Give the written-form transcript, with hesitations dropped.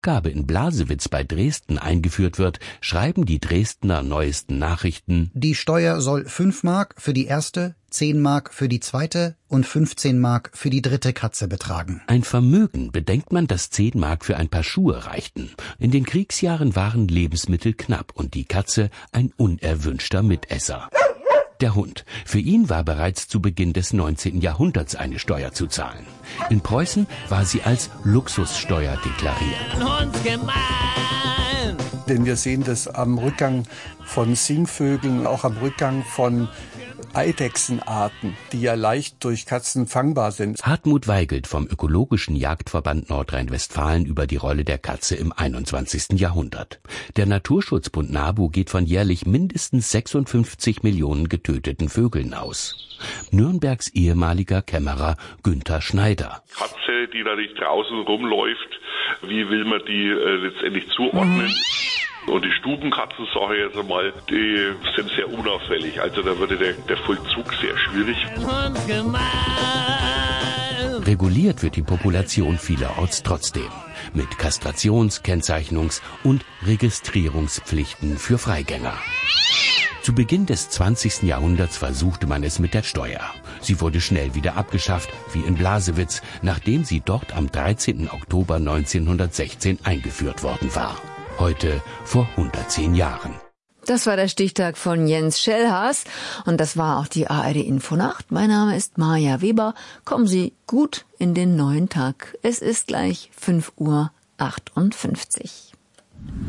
Abgabe in Blasewitz bei Dresden eingeführt wird, schreiben die Dresdner Neuesten Nachrichten: Die Steuer soll 5 Mark für die erste, 10 Mark für die zweite und 15 Mark für die dritte Katze betragen. Ein Vermögen, bedenkt man, dass 10 Mark für ein Paar Schuhe reichten. In den Kriegsjahren waren Lebensmittel knapp und die Katze ein unerwünschter Mitesser. Der Hund. Für ihn war bereits zu Beginn des 19. Jahrhunderts eine Steuer zu zahlen. In Preußen war sie als Luxussteuer deklariert. Denn wir sehen das am Rückgang von Singvögeln, auch am Rückgang von Eidechsenarten, die ja leicht durch Katzen fangbar sind. Hartmut Weigelt vom Ökologischen Jagdverband Nordrhein-Westfalen über die Rolle der Katze im 21. Jahrhundert. Der Naturschutzbund NABU geht von jährlich mindestens 56 Millionen getöteten Vögeln aus. Nürnbergs ehemaliger Kämmerer Günther Schneider. Katze, die da nicht draußen rumläuft, wie will man die letztendlich zuordnen? Und die Stubenkatzen, sage ich jetzt einmal, die sind sehr unauffällig. Also da würde der Vollzug sehr schwierig. Reguliert wird die Population vielerorts trotzdem. Mit Kastrations-, Kennzeichnungs- und Registrierungspflichten für Freigänger. Zu Beginn des 20. Jahrhunderts versuchte man es mit der Steuer. Sie wurde schnell wieder abgeschafft, wie in Blasewitz, nachdem sie dort am 13. Oktober 1916 eingeführt worden war. Heute vor 110 Jahren. Das war der Stichtag von Jens Schellhaas und das war auch die ARD Infonacht. Mein Name ist Maja Weber. Kommen Sie gut in den neuen Tag. Es ist gleich 5:58 Uhr.